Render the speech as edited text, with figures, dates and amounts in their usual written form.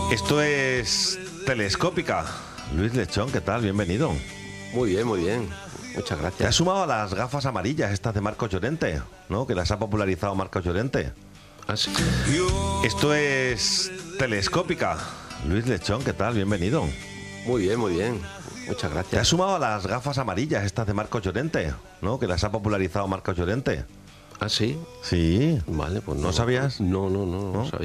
Esto es Telescópica. Luis Lechón, ¿qué tal? Bienvenido. Muy bien, muy bien. Muchas Te gracias. has sumado a las gafas amarillas estas de Marcos Llorente, ¿no? Que las ha popularizado Marcos Llorente. Ah, sí. Esto es Telescópica. Luis Lechón, ¿qué tal? Bienvenido. Muy bien, muy bien. Muchas Te has gracias. sumado a las gafas amarillas estas de Marcos Llorente, ¿no? Que las ha popularizado Marcos Llorente. Ah, sí. Sí. Vale, pues no. ¿No sabías? No ¿No? sabía.